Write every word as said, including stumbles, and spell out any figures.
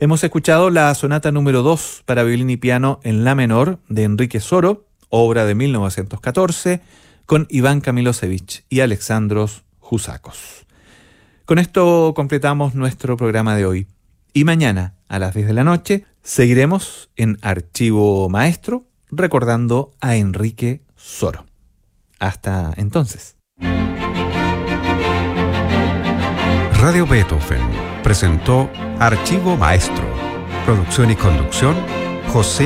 Hemos escuchado la sonata número dos para violín y piano en la menor de Enrique Soro, obra de mil novecientos catorce, con Iván Kamilosevich y Alexandros Jusakos. Con esto completamos nuestro programa de hoy. Y mañana, a las diez de la noche, seguiremos en Archivo Maestro, recordando a Enrique Soro. Hasta entonces. Radio Beethoven presentó Archivo Maestro. Producción y conducción, José